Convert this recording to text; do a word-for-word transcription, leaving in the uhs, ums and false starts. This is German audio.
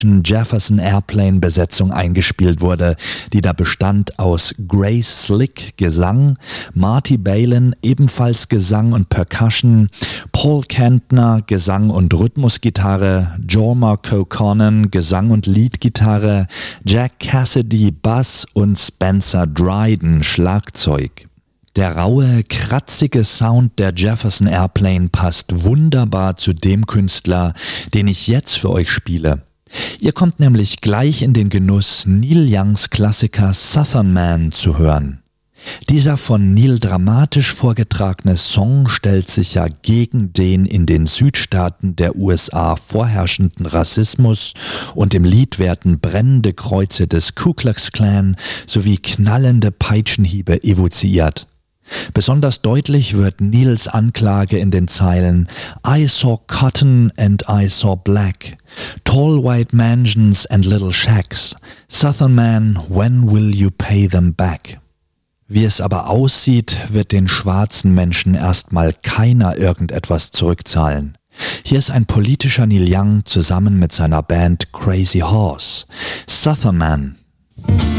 Jefferson Airplane-Besetzung eingespielt wurde, die da bestand aus Grace Slick, Gesang, Marty Balin, ebenfalls Gesang und Percussion, Paul Kantner, Gesang und Rhythmusgitarre, Jorma Kaukonen, Gesang und Leadgitarre, Jack Cassidy, Bass und Spencer Dryden, Schlagzeug. Der raue, kratzige Sound der Jefferson Airplane passt wunderbar zu dem Künstler, den ich jetzt für euch spiele. Ihr kommt nämlich gleich in den Genuss, Neil Youngs Klassiker Southern Man zu hören. Dieser von Neil dramatisch vorgetragene Song stellt sich ja gegen den in den Südstaaten der U S A vorherrschenden Rassismus und im Lied werden brennende Kreuze des Ku Klux Klan sowie knallende Peitschenhiebe evoziert. Besonders deutlich wird Neils Anklage in den Zeilen I saw cotton and I saw black, tall white mansions and little shacks, Southern man, when will you pay them back? Wie es aber aussieht, wird den schwarzen Menschen erstmal keiner irgendetwas zurückzahlen. Hier ist ein politischer Neil Young zusammen mit seiner Band Crazy Horse, Southern Man.